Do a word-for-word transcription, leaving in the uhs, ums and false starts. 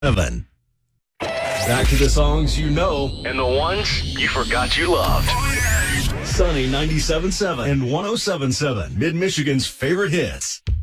Seven. Back to the songs you know And the ones you forgot you loved. Sunny ninety-seven point seven and one oh seven point seven, Mid-Michigan's favorite hits.